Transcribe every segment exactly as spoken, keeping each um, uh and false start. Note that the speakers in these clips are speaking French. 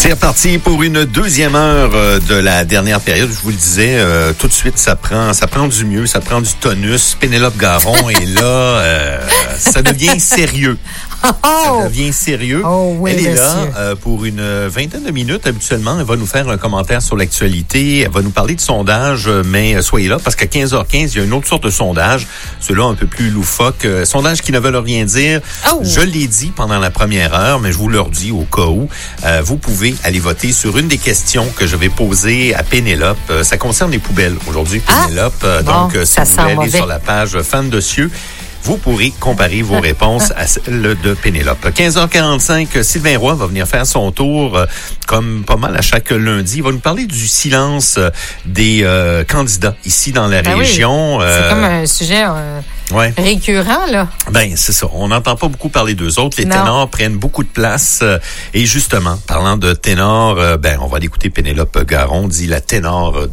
C'est reparti pour une deuxième heure de la dernière période. Je vous le disais, euh, tout de suite, ça prend, ça prend du mieux, ça prend du tonus. Pénélope Garon est là, euh, ça devient sérieux. Oh! Ça devient sérieux. Oh, oui, elle est monsieur. là euh, pour une vingtaine de minutes habituellement. Elle va nous faire un commentaire sur l'actualité. Elle va nous parler de sondage, mais soyez là parce qu'à quinze heures quinze, il y a une autre sorte de sondage. Ceux-là un peu plus loufoque. Euh, sondage qui ne veulent rien dire. Oh. Je l'ai dit pendant la première heure, mais je vous le redis au cas où. Euh, vous pouvez aller voter sur une des questions que je vais poser à Pénélope. Euh, ça concerne les poubelles aujourd'hui, Pénélope. Ah, euh, bon, donc, euh, si ça vous sent voulez aller mauvais. sur la page Fan de Cieux, vous pourrez comparer vos réponses à celles de Pénélope. quinze heures quarante-cinq, Sylvain Roy va venir faire son tour, euh, comme pas mal à chaque lundi. Il va nous parler du silence euh, des euh, candidats ici dans la Ben région. Oui. Euh, C'est comme un sujet euh, ouais. récurrent, là. Ben, c'est ça. On n'entend pas beaucoup parler d'eux autres. Les Non. ténors prennent beaucoup de place. Euh, et justement, parlant de ténors, euh, ben, on va l'écouter Pénélope Garon, dit la ténor de...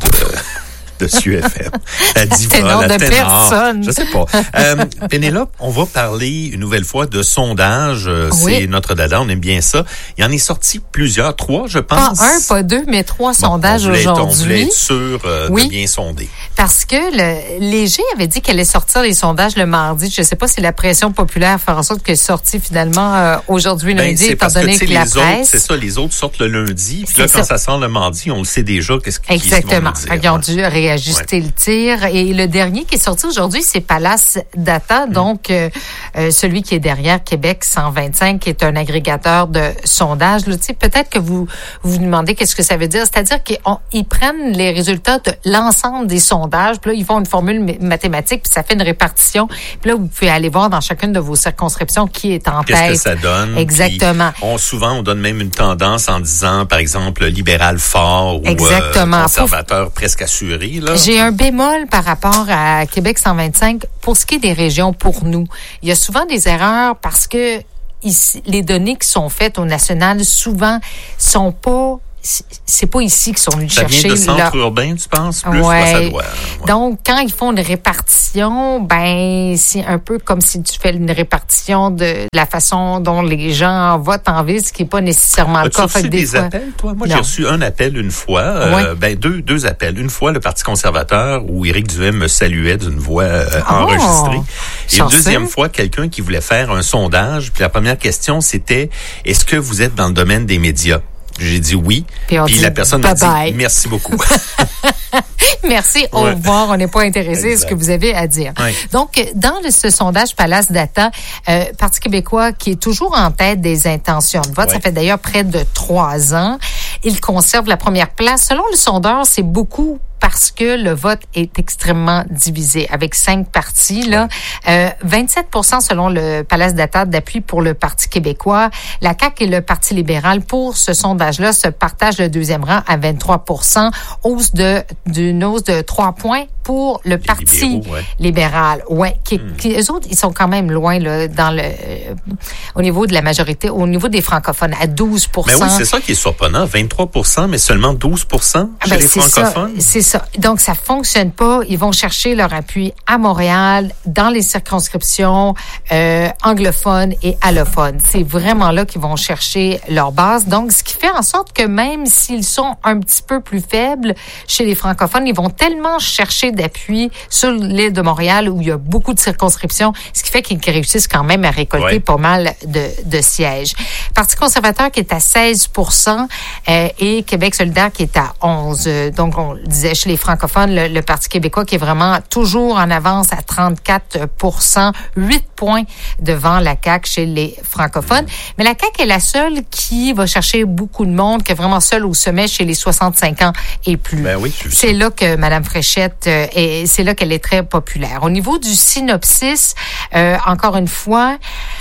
de Cieux F M. La diva, Ténor la de ténor. personne. Je sais pas. Euh, Pénélope, on va parler une nouvelle fois de sondage. Euh, Oui. C'est notre dada, on aime bien ça. Il y en est sorti plusieurs, trois, je pense. Pas un, pas deux, mais trois Bon, sondages on voulait être- On voulait aujourd'hui. être sûr euh, Oui. de bien sonder. Parce que le Léger avait dit qu'elle allait sortir les sondages le mardi. Je ne sais pas si la pression populaire fera en sorte qu'elle est sortie finalement euh, aujourd'hui, Ben, lundi, c'est étant parce que, donné tu sais, que la les autres, presse... c'est ça, les autres sortent le lundi. Puis C'est là, quand ça. ça sort le mardi, on le sait déjà qu'est-ce qu'ils Exactement. vont nous dire. Ils ont dû réajuster Ouais. le tir. Et le dernier qui est sorti aujourd'hui, c'est Palace Data, donc euh, euh, celui qui est derrière Québec cent vingt-cinq, qui est un agrégateur de sondages. Là, tu sais, peut-être que vous vous demandez qu'est-ce que ça veut dire. C'est-à-dire qu'ils prennent les résultats de l'ensemble des sondages. Puis là, ils font une formule m- mathématique, puis ça fait une répartition. Puis là, vous pouvez aller voir dans chacune de vos circonscriptions qui est en Qu'est-ce tête. que ça donne? Exactement. Puis on, souvent, on donne même une tendance en disant, par exemple, libéral fort ou Exactement. euh, conservateur presque assuré. Là. J'ai un bémol par rapport à Québec cent vingt-cinq pour ce qui est des régions pour nous. Il y a souvent des erreurs parce que ici, les données qui sont faites au national souvent sont pas c'est pas ici qu'ils sont venus Ça chercher. vient de centre leur... urbain, tu penses? Plus, Ouais. ouais, ça doit. Ouais. Donc, quand ils font une répartition, ben c'est un peu comme si tu fais une répartition de la façon dont les gens votent en ville, ce qui n'est pas nécessairement le As-tu cas. reçu Fait que des fois... appels, toi? Moi, Non. j'ai reçu un appel une fois. Euh, Ouais. Ben, deux, deux appels. Une fois, le Parti conservateur, où Éric Duhaime me saluait d'une voix euh, Oh, enregistrée. Et une chanceux. deuxième fois, quelqu'un qui voulait faire un sondage. Puis la première question, c'était, est-ce que vous êtes dans le domaine des médias? J'ai dit oui. Puis on Puis dit la personne m'a bye-bye. dit merci beaucoup. Merci, au Ouais. revoir. On n'est pas intéressé à ce Exact. que vous avez à dire. Ouais. Donc, dans le, ce sondage Palace Data, euh, Parti québécois qui est toujours en tête des intentions de vote, Ouais. ça fait d'ailleurs près de trois ans. Il conserve la première place. Selon le sondeur, c'est beaucoup parce que le vote est extrêmement divisé avec cinq partis. Là, euh, vingt-sept pour cent selon le Palace Data d'appui pour le Parti québécois. La C A Q et le Parti libéral pour ce sondage-là se partagent le deuxième rang à vingt-trois pour cent, hausse de d'une hausse de trois points pour le Parti libéraux, ouais. libéral. Ouais, qui, Hmm. qui eux autres, ils sont quand même loin là dans le euh, au niveau de la majorité, au niveau des francophones à douze pour cent. Mais oui, c'est ça qui est surprenant. vingt-trois pour cent, mais seulement douze pour cent chez Ben, les c'est francophones. ça, c'est ça. Donc, ça fonctionne pas. Ils vont chercher leur appui à Montréal, dans les circonscriptions euh, anglophones et allophones. C'est vraiment là qu'ils vont chercher leur base. Donc, ce qui fait en sorte que même s'ils sont un petit peu plus faibles chez les francophones, ils vont tellement chercher d'appui sur l'île de Montréal où il y a beaucoup de circonscriptions, ce qui fait qu'ils réussissent quand même à récolter Ouais. pas mal de, de sièges. Parti conservateur qui est à seize pour cent euh, et Québec solidaire qui est à onze. Euh, Donc, on le disait chez les francophones, le, le Parti québécois qui est vraiment toujours en avance à trente-quatre pour cent, huit points devant la C A Q chez les francophones. Mais la C A Q est la seule qui va chercher beaucoup de monde, qui est vraiment seule au sommet chez les soixante-cinq ans et plus. Ben oui, j'ai vu ça. C'est là que Mme Fréchette, euh, est, c'est là qu'elle est très populaire. Au niveau du synopsis, euh, encore une fois,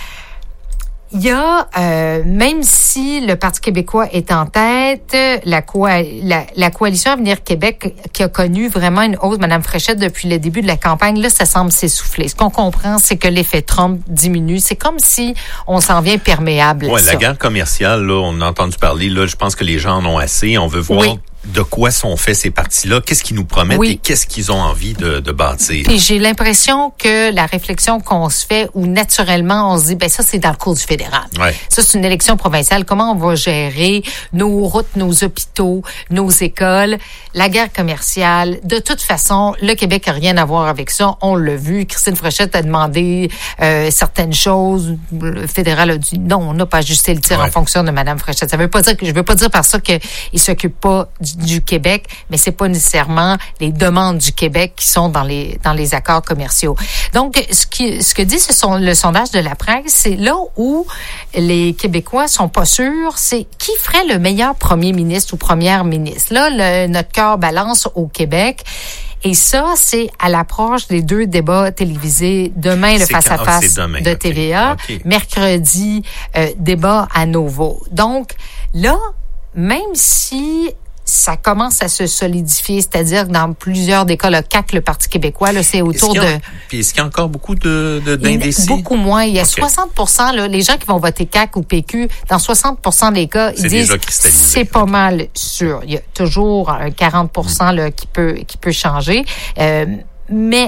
il y a, euh, même si le Parti québécois est en tête, la, coa- la, la coalition Avenir Québec qui a connu vraiment une hausse, Mme Fréchette, depuis le début de la campagne, là, ça semble s'essouffler. Ce qu'on comprend, c'est que l'effet Trump diminue. C'est comme si on s'en vient perméable. Ouais, ça. la guerre commerciale, là, on a entendu parler, là, je pense que les gens en ont assez. On veut voir Oui. de quoi sont faits ces partis-là, qu'est-ce qu'ils nous promettent oui. et qu'est-ce qu'ils ont envie de, de bâtir. Puis j'ai l'impression que la réflexion qu'on se fait, où naturellement on se dit, ben ça c'est dans le cours du fédéral. Ouais. Ça c'est une élection provinciale. Comment on va gérer nos routes, nos hôpitaux, nos écoles, la guerre commerciale. De toute façon, le Québec a rien à voir avec ça. On l'a vu. Christine Fréchette a demandé euh, certaines choses. Le fédéral a dit non, on n'a pas ajusté le tir ouais. en fonction de Mme Fréchette. Ça veut pas dire que je veux pas dire par ça qu'il s'occupe pas du, du Québec, mais c'est pas nécessairement les demandes du Québec qui sont dans les dans les accords commerciaux. Donc, ce qui ce que dit ce sont le sondage de la presse, c'est là où les Québécois sont pas sûrs, c'est qui ferait le meilleur premier ministre ou première ministre. Là, le, notre cœur balance au Québec. Et ça, c'est à l'approche des deux débats télévisés. Demain, le face-à-face de okay. T V A. Okay. Mercredi, euh, débat à nouveau. Donc, là, même si ça commence à se solidifier, c'est-à-dire que dans plusieurs des cas, le C A Q, le Parti québécois, là, c'est autour est-ce de... Puis est-ce qu'il y a encore beaucoup de, de, d'indécis? Beaucoup moins. Il y a okay. soixante pour cent, là, les gens qui vont voter C A Q ou P Q, dans soixante pour cent des cas, c'est ils disent c'est pas okay. mal sûr. Il y a toujours un quarante pour cent là, qui peut qui peut changer. Euh, mais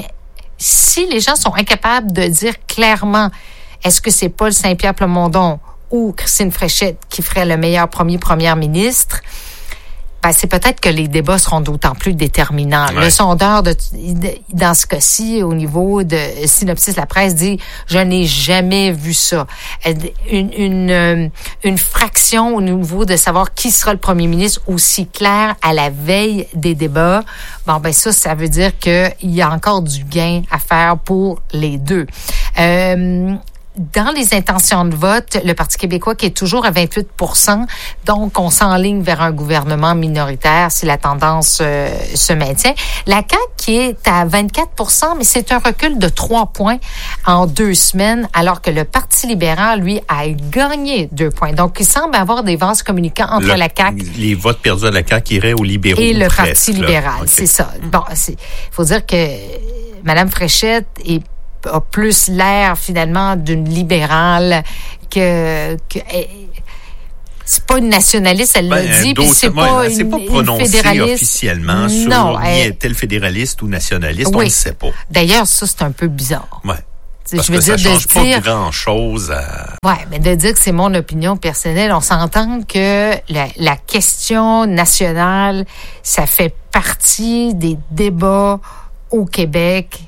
si les gens sont incapables de dire clairement, est-ce que c'est Paul Saint-Pierre Plamondon ou Christine Fréchette qui ferait le meilleur premier première ministre, ben c'est peut-être que les débats seront d'autant plus déterminants. Ouais. Le sondeur, de, dans ce cas-ci, au niveau de Synopsis, la presse dit « Je n'ai jamais vu ça ». Une, une, une fraction au niveau de savoir qui sera le premier ministre aussi clair à la veille des débats, bon ben ça, ça veut dire qu'il y a encore du gain à faire pour les deux. Euh, Dans les intentions de vote, le Parti québécois qui est toujours à vingt-huit pour cent, donc on s'enligne vers un gouvernement minoritaire si la tendance euh, se maintient. La C A Q qui est à vingt-quatre pour cent, mais c'est un recul de trois points en deux semaines, alors que le Parti libéral, lui, a gagné deux points. Donc, il semble avoir des vases communicants entre le, la C A Q... Les votes perdus à la C A Q iraient aux libéraux. Et le presque, Parti libéral, okay. c'est ça. Bon, il faut dire que Mme Fréchette est a plus l'air finalement d'une libérale que, que c'est pas une nationaliste, elle ben, l'a dit, puis c'est pas ouais, une, c'est pas prononcé officiellement sur non, ni elle, est-elle fédéraliste ou nationaliste, oui. On ne sait pas. D'ailleurs, ça c'est un peu bizarre. Ouais. Parce je veux que dire, ça change de pas dire, grand-chose à... Ouais, mais de dire que c'est mon opinion personnelle, on s'entend que la, la question nationale, ça fait partie des débats au Québec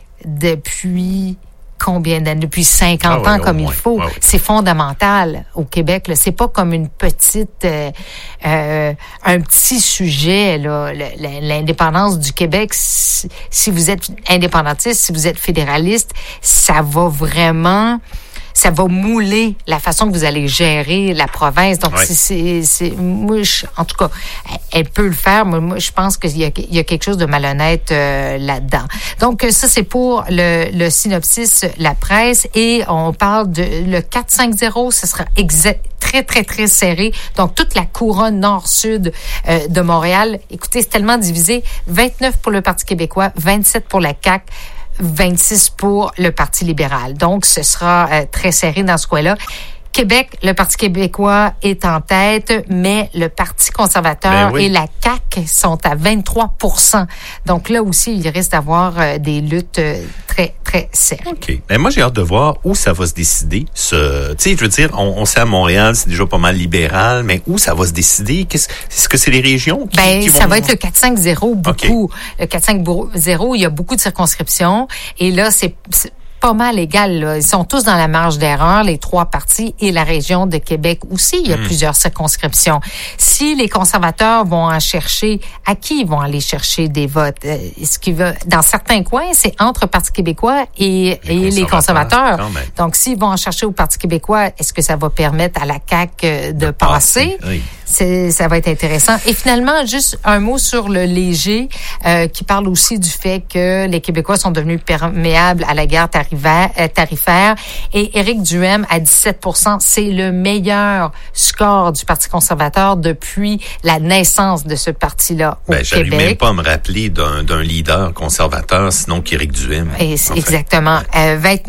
depuis combien d'années? Depuis cinquante ah oui, ans comme il faut. Ah oui. C'est fondamental au Québec. Là. C'est pas comme une petite, euh, euh, un petit sujet. Là. L'indépendance du Québec, si, si vous êtes indépendantiste, si vous êtes fédéraliste, ça va vraiment... ça va mouler la façon que vous allez gérer la province. Donc, ouais. c'est, c'est, c'est, moi, je, en tout cas, elle peut le faire, mais moi, je pense qu'il y a, il y a quelque chose de malhonnête euh, là-dedans. Donc, ça, c'est pour le, le synopsis, la presse, et on parle de le quatre cinq zéro, ce sera exact, très, très, très serré. Donc, toute la couronne nord-sud euh, de Montréal. Écoutez, c'est tellement divisé. vingt-neuf pour le Parti québécois, vingt-sept pour la C A Q, vingt-six pour le Parti libéral. Donc, ce sera euh, très serré dans ce coin-là. Québec, le Parti québécois est en tête, mais le Parti conservateur ben oui. et la C A Q sont à vingt-trois pour cent. Donc là aussi, il risque d'avoir euh, des luttes euh, très, très serrées. OK. Ben moi, j'ai hâte de voir où ça va se décider. Ce, tu sais, je veux dire, on, on sait à Montréal, c'est déjà pas mal libéral, mais où ça va se décider? Qu'est-ce, est-ce que c'est les régions qui, ben, qui vont... ça va être le quatre cinq zéro, beaucoup. Okay. Le quatre cinq zéro, il y a beaucoup de circonscriptions. Et là, c'est... c'est pas mal égal, là. Ils sont tous dans la marge d'erreur, les trois partis, et la région de Québec aussi. Il y a mmh. plusieurs circonscriptions. Si les conservateurs vont en chercher, à qui ils vont aller chercher des votes? Est-ce qu'ils veulent, dans certains coins, c'est entre Parti québécois et, les, et conservateurs. les conservateurs. Donc, s'ils vont en chercher au Parti québécois, est-ce que ça va permettre à la C A Q de, de passer? passer? Oui. C'est, ça va être intéressant. Et finalement, juste un mot sur le léger, euh, qui parle aussi du fait que les Québécois sont devenus perméables à la guerre tarifaire. Euh, tarifaire. Et Éric Duhem, à dix-sept pour cent, c'est le meilleur score du Parti conservateur depuis la naissance de ce parti-là au ben, Québec. J'arrive même pas à me rappeler d'un, d'un leader conservateur, sinon qu'Éric Duhem. Et, enfin, exactement. Ouais. Euh, vingt-neuf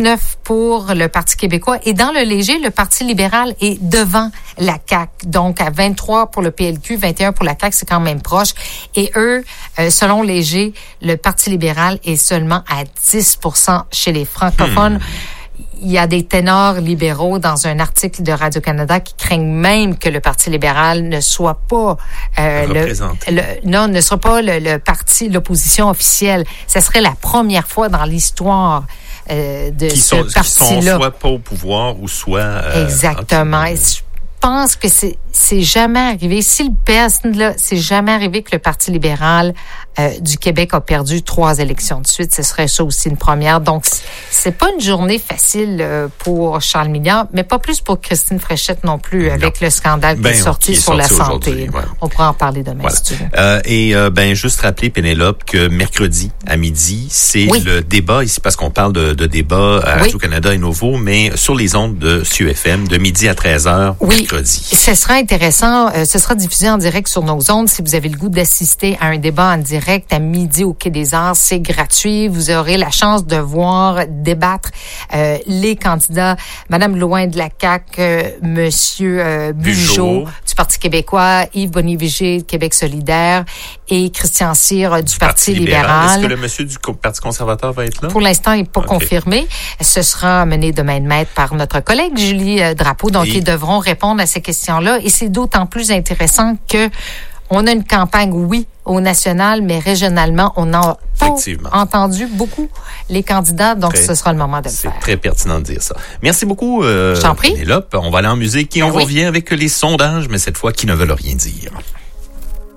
pour le Parti québécois. Et dans le léger, le Parti libéral est devant la C A Q. Donc, à vingt-trois pour le P L Q, vingt et un pour la C A Q, c'est quand même proche. Et eux, euh, selon léger, le Parti libéral est seulement à dix pour cent chez les francophones. Hmm. Il y a des ténors libéraux dans un article de Radio-Canada qui craignent même que le Parti libéral ne soit pas euh, le, le non ne soit pas le, le parti l'opposition officielle. Ce serait la première fois dans l'histoire euh, de qui ce sont, parti-là. Qui sont soit pas au pouvoir ou soit euh, exactement. Et je pense que c'est c'est jamais arrivé. Si le P S, là, c'est jamais arrivé que le Parti libéral euh, du Québec a perdu trois élections de suite. Ce serait ça aussi une première. Donc, c'est pas une journée facile euh, pour Charles Milliard, mais pas plus pour Christine Fréchette non plus, non. avec le scandale ben, qui est sorti qui est sur sorti la santé. Ouais. On pourra en parler demain, voilà. si tu veux. Euh, et euh, ben juste rappeler, Pénélope, que mercredi à midi, c'est oui. le débat ici, parce qu'on parle de, de débat à Radio-Canada et Nouveau, mais sur les ondes de C U F M, de midi à treize heures, oui. mercredi. Ce sera intéressant. Euh, ce sera diffusé en direct sur nos ondes. Si vous avez le goût d'assister à un débat en direct à midi au Quai des Arts, c'est gratuit. Vous aurez la chance de voir débattre euh, les candidats, Madame Louin de la C A Q, euh, Monsieur euh, Bugeaud du Parti québécois, Yves Bonny-Vigé de Québec solidaire et Christian Cyr du, du Parti, Parti libéral. libéral. Est-ce que le monsieur du Parti conservateur va être là? Pour l'instant, il n'est pas okay. confirmé. Ce sera mené de main de maître par notre collègue Julie euh, Drapeau. Donc, et... ils devront répondre à ces questions-là. Et c'est d'autant plus intéressant que on a une campagne, oui, au national, mais régionalement, on a pas entendu beaucoup les candidats, donc très, ce sera le moment de le faire. C'est très pertinent de dire ça. Merci beaucoup, euh, Je t'en prie. Pénélope. On va aller en musique et on oui. revient avec les sondages, mais cette fois, qui ne veulent rien dire.